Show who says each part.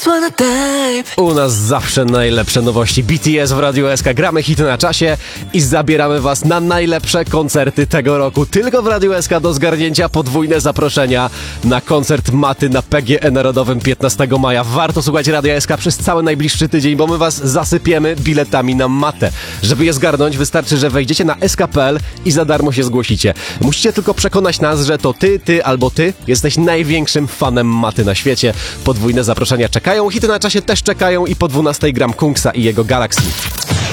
Speaker 1: U nas zawsze najlepsze nowości. BTS w Radiu SK. Gramy hity na czasie i zabieramy was na najlepsze koncerty tego roku. Tylko w Radiu SK do zgarnięcia podwójne zaproszenia na koncert Maty na PGE Narodowym 15 maja. Warto słuchać Radia SK przez cały najbliższy tydzień, bo my was zasypiemy biletami na Matę. Żeby je zgarnąć, wystarczy, że wejdziecie na sk.pl i za darmo się zgłosicie. Musicie tylko przekonać nas, że to ty albo ty jesteś największym fanem Maty na świecie. Podwójne zaproszenia czekają, hity na czasie też czekają i po 12 gram Kungsa i jego Galaxy.